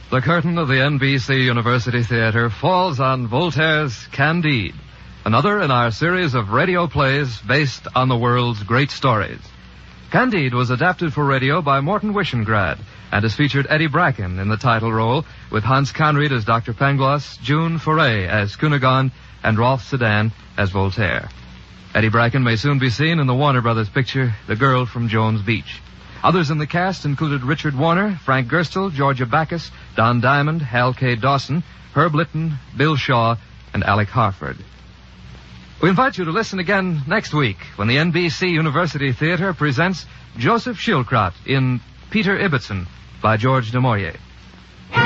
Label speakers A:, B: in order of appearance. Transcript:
A: The curtain of the NBC University Theater falls on Voltaire's Candide, another in our series of radio plays based on the world's great stories. Candide was adapted for radio by Morton Wishengrad and has featured Eddie Bracken in the title role, with Hans Conried as Dr. Pangloss, June Foray as Cunegonde, and Rolf Sedan as Voltaire. Eddie Bracken may soon be seen in the Warner Brothers picture, The Girl from Jones Beach. Others in the cast included Richard Warner, Frank Gerstle, Georgia Backus, Don Diamond, Hal K. Dawson, Herb Litton, Bill Shaw, and Alec Harford. We invite you to listen again next week when the NBC University Theater presents Joseph Schildkraut in Peter Ibbotson by George du Maurier.